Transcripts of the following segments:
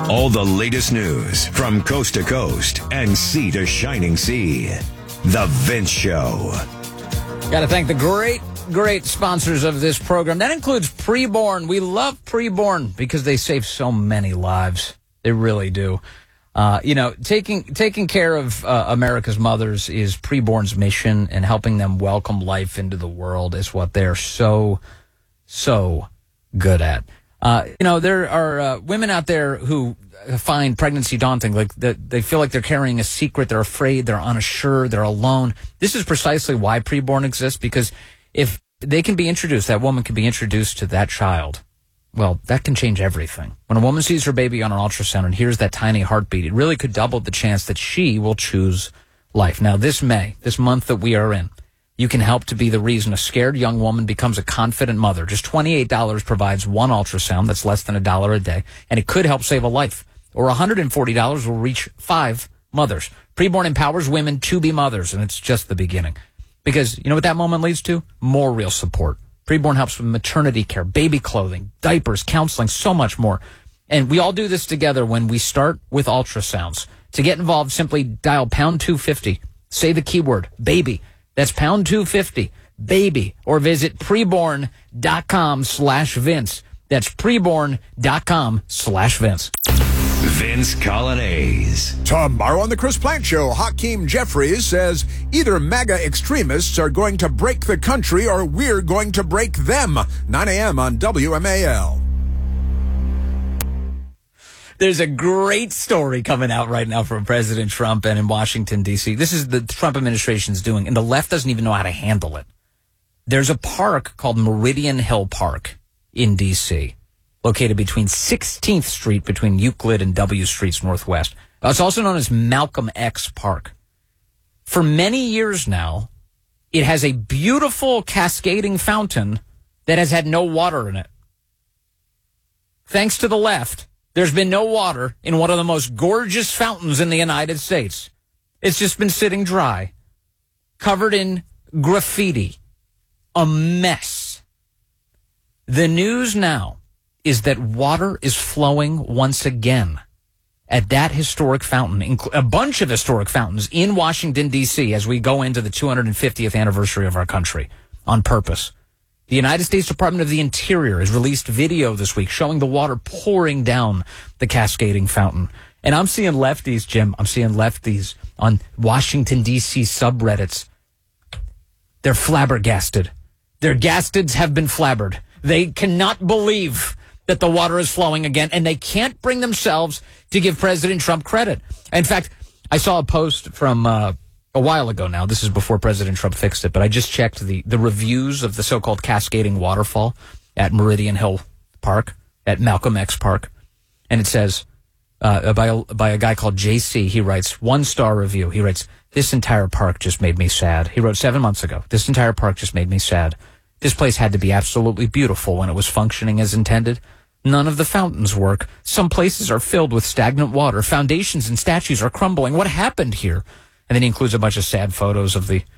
All the latest news from coast to coast and sea to shining sea. The Vince Show. Got to thank the great sponsors of this program. That includes Preborn. We love Preborn because they save so many lives. They really do. Taking care of America's mothers is Preborn's mission, and helping them welcome life into the world is what they're so good at. There are women out there who find pregnancy daunting. Like they feel like they're carrying a secret. They're afraid. They're unsure. They're alone. This is precisely why Preborn exists, because if they can be introduced, that woman can be introduced to that child, well, that can change everything. When a woman sees her baby on an ultrasound and hears that tiny heartbeat, it really could double the chance that she will choose life. Now, this month that we are in, you can help to be the reason a scared young woman becomes a confident mother. Just $28 provides one ultrasound. That's less than $1 a day, and it could help save a life. Or $140 will reach 5 mothers. Preborn empowers women to be mothers, and it's just the beginning. Because you know what that moment leads to? More real support. Preborn helps with maternity care, baby clothing, diapers, counseling, so much more. And we all do this together when we start with ultrasounds. To get involved, simply dial pound 250. Say the keyword, baby. That's pound 250, baby. Or visit preborn.com/Vince. That's preborn.com/Vince. Vince Colonnese. Tomorrow on the Chris Plant Show, Hakeem Jeffries says either MAGA extremists are going to break the country or we're going to break them. 9 a.m. on WMAL. There's a great story coming out right now from President Trump and in Washington, D.C. This is the Trump administration's doing, and the left doesn't even know how to handle it. There's a park called Meridian Hill Park in D.C., located between 16th Street, between Euclid and W Streets Northwest. It's also known as Malcolm X Park. For many years now, it has a beautiful cascading fountain that has had no water in it. Thanks to the left, there's been no water in one of the most gorgeous fountains in the United States. It's just been sitting dry, covered in graffiti, a mess. The news now is that water is flowing once again at that historic fountain, a bunch of historic fountains in Washington, D.C., as we go into the 250th anniversary of our country on purpose. The United States Department of the Interior has released video this week showing the water pouring down the cascading fountain. And I'm seeing lefties, Jim, on Washington, D.C. subreddits. They're flabbergasted. Their gastids have been flabbered. They cannot believe that the water is flowing again, and they can't bring themselves to give President Trump credit. In fact, I saw a post from a while ago now. This is before President Trump fixed it, but I just checked the reviews of the so-called cascading waterfall at Meridian Hill Park, at Malcolm X Park. And it says, by a guy called JC, he writes, 1-star review. He writes, "This entire park just made me sad." He wrote 7 months ago, "This entire park just made me sad. This place had to be absolutely beautiful when it was functioning as intended. None of the fountains work. Some places are filled with stagnant water. Foundations and statues are crumbling. What happened here?" And then he includes a bunch of sad photos of the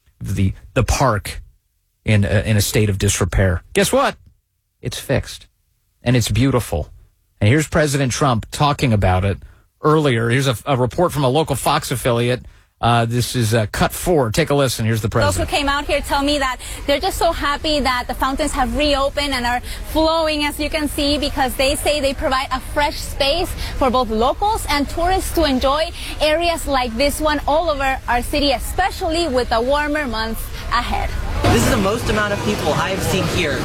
park in a state of disrepair. Guess what? It's fixed, and it's beautiful. And here's President Trump talking about it earlier. Here's a report from a local Fox affiliate. This is cut 4. Take a listen. Here's the president. Those who came out here tell me that they're just so happy that the fountains have reopened and are flowing, as you can see, because they say they provide a fresh space for both locals and tourists to enjoy areas like this one all over our city, especially with the warmer months ahead. This is the most amount of people I've seen here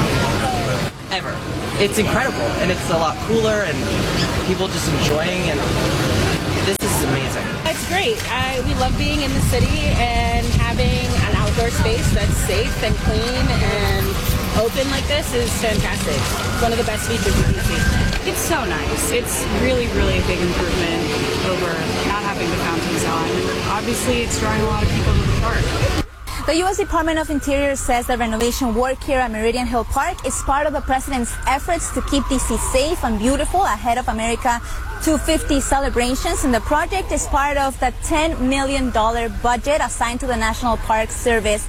ever. It's incredible, and it's a lot cooler, and people just enjoying, and this is amazing. It's great. We love being in the city and having an outdoor space that's safe and clean and open like this is fantastic. It's one of the best features of DC. It's so nice. It's really, really a big improvement over not having the fountains on. Obviously, it's drawing a lot of people to the park. The U.S. Department of Interior says the renovation work here at Meridian Hill Park is part of the president's efforts to keep D.C. safe and beautiful ahead of America 250 celebrations, and the project is part of the $10 million budget assigned to the National Park Service.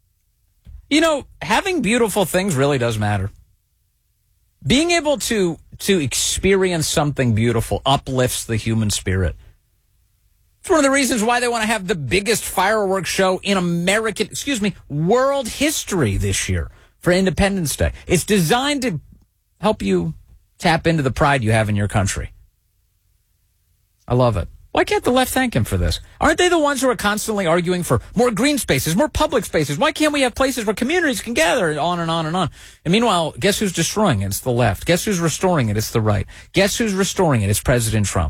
You know, having beautiful things really does matter. Being able to to experience something beautiful uplifts the human spirit. It's one of the reasons why they want to have the biggest fireworks show in world history this year for Independence Day. It's designed to help you tap into the pride you have in your country. I love it. Why can't the left thank him for this? Aren't they the ones who are constantly arguing for more green spaces, more public spaces? Why can't we have places where communities can gather, and on and on and on? And meanwhile, guess who's destroying it? It's the left. Guess who's restoring it? It's the right. Guess who's restoring it? It's President Trump.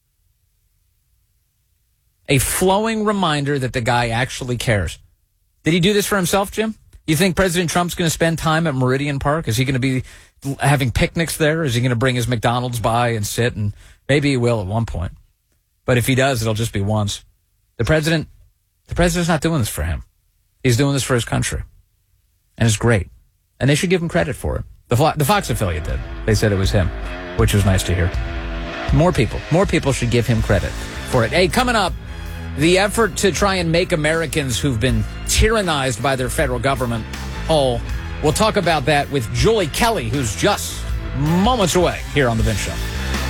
A flowing reminder that the guy actually cares. Did he do this for himself, Jim? You think President Trump's going to spend time at Meridian Park? Is he going to be having picnics there? Is he going to bring his McDonald's by and sit? And maybe he will at one point. But if he does, it'll just be once. The president's not doing this for him. He's doing this for his country. And it's great. And they should give him credit for it. The Fox affiliate did. They said it was him, which was nice to hear. More people should give him credit for it. Hey, coming up, the effort to try and make Americans who've been tyrannized by their federal government whole. We'll talk about that with Julie Kelly, who's just moments away here on The Vince Show.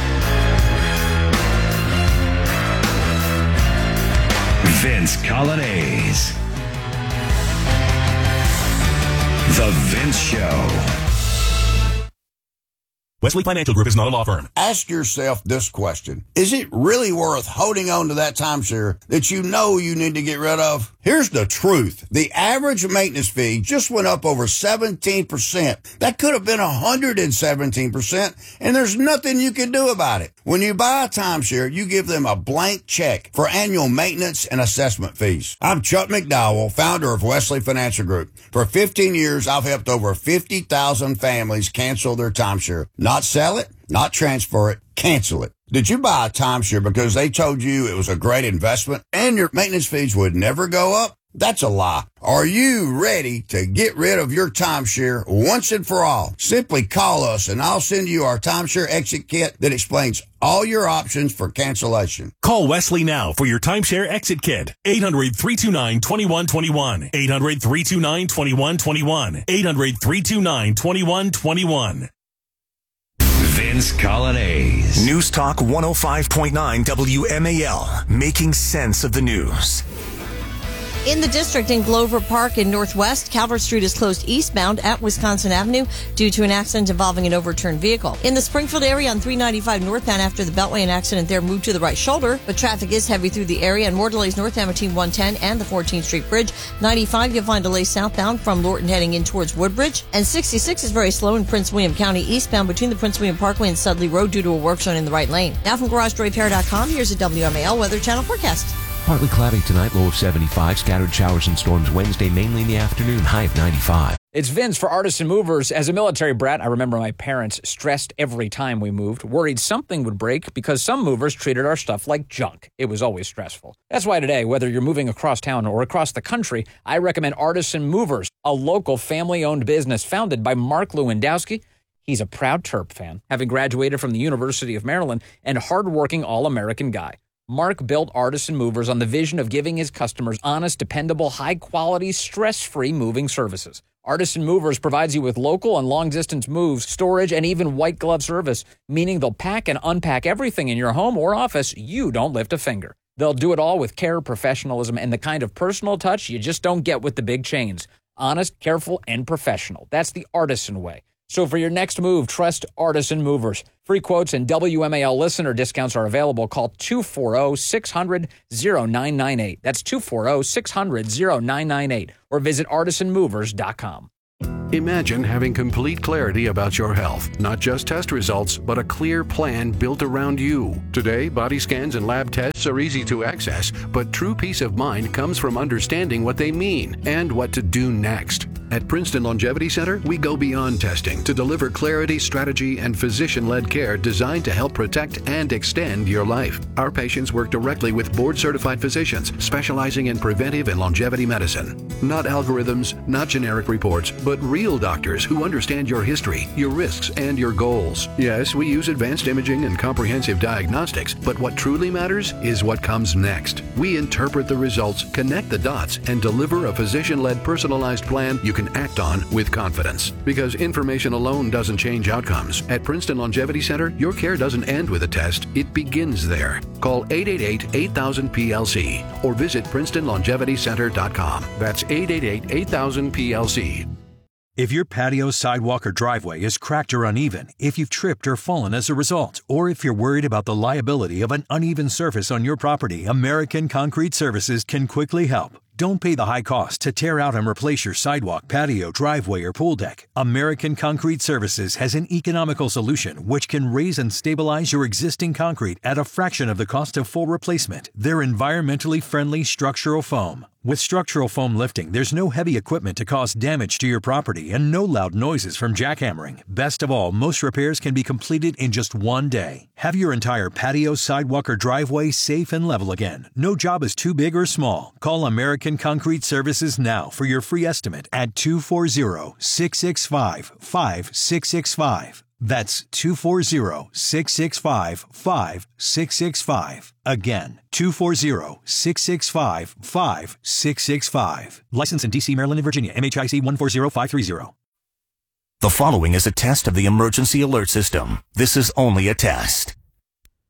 Vince Coglianese. The Vince Show. Wesley Financial Group is not a law firm. Ask yourself this question. Is it really worth holding on to that timeshare that you know you need to get rid of? Here's the truth. The average maintenance fee just went up over 17%. That could have been 117%, and there's nothing you can do about it. When you buy a timeshare, you give them a blank check for annual maintenance and assessment fees. I'm Chuck McDowell, founder of Wesley Financial Group. For 15 years, I've helped over 50,000 families cancel their timeshare. Not sell it, not transfer it, cancel it. Did you buy a timeshare because they told you it was a great investment and your maintenance fees would never go up? That's a lie. Are you ready to get rid of your timeshare once and for all? Simply call us and I'll send you our timeshare exit kit that explains all your options for cancellation. Call Wesley now for your timeshare exit kit. 800-329-2121. 800-329-2121. 800-329-2121. Vince Coglianese. News Talk 105.9 WMAL. Making sense of the news. In the district in Glover Park in Northwest, Calvert Street is closed eastbound at Wisconsin Avenue due to an accident involving an overturned vehicle. In the Springfield area on 395 northbound after the Beltway, an accident there moved to the right shoulder, but traffic is heavy through the area and more delays north Amity 110 and the 14th Street Bridge. 95, you'll find delays southbound from Lorton heading in towards Woodbridge. And 66 is very slow in Prince William County eastbound between the Prince William Parkway and Sudley Road due to a work zone in the right lane. Now from GarageDoorRepair.com, here's a WMAL Weather Channel forecast. Partly cloudy tonight, low of 75. Scattered showers and storms Wednesday, mainly in the afternoon, high of 95. It's Vince for Artisan Movers. As a military brat, I remember my parents stressed every time we moved, worried something would break because some movers treated our stuff like junk. It was always stressful. That's why today, whether you're moving across town or across the country, I recommend Artisan Movers, a local family-owned business founded by Mark Lewandowski. He's a proud Terp fan, having graduated from the University of Maryland and hardworking all-American guy. Mark built Artisan Movers on the vision of giving his customers honest, dependable, high-quality, stress-free moving services. Artisan Movers provides you with local and long-distance moves, storage, and even white-glove service, meaning they'll pack and unpack everything in your home or office. You don't lift a finger. They'll do it all with care, professionalism, and the kind of personal touch you just don't get with the big chains. Honest, careful, and professional. That's the Artisan way. So for your next move, trust Artisan Movers. Free quotes and WMAL listener discounts are available. Call 240-600-0998. That's 240-600-0998. Or visit artisanmovers.com. Imagine having complete clarity about your health, not just test results, but a clear plan built around you. Today, body scans and lab tests are easy to access, but true peace of mind comes from understanding what they mean and what to do next. At Princeton Longevity Center, we go beyond testing to deliver clarity, strategy, and physician-led care designed to help protect and extend your life. Our patients work directly with board-certified physicians specializing in preventive and longevity medicine. Not algorithms, not generic reports, but real doctors who understand your history, your risks, and your goals. Yes, we use advanced imaging and comprehensive diagnostics, but what truly matters is what comes next. We interpret the results, connect the dots, and deliver a physician-led personalized plan you can can act on with confidence. Because information alone doesn't change outcomes. At Princeton Longevity Center, your care doesn't end with a test, it begins there. Call 888-8000-PLC or visit PrincetonLongevityCenter.com. That's 888-8000-PLC. If your patio, sidewalk, or driveway is cracked or uneven, if you've tripped or fallen as a result, or if you're worried about the liability of an uneven surface on your property, American Concrete Services can quickly help. Don't pay the high cost to tear out and replace your sidewalk, patio, driveway, or pool deck. American Concrete Services has an economical solution which can raise and stabilize your existing concrete at a fraction of the cost of full replacement. They're environmentally friendly structural foam. With structural foam lifting, there's no heavy equipment to cause damage to your property and no loud noises from jackhammering. Best of all, most repairs can be completed in just one day. Have your entire patio, sidewalk, or driveway safe and level again. No job is too big or small. Call American Concrete Services now for your free estimate at 240-665-5665. That's 240-665-5665. Again, 240-665-5665. Licensed in D.C., Maryland, and Virginia. MHIC 140530. The following is a test of the emergency alert system. This is only a test.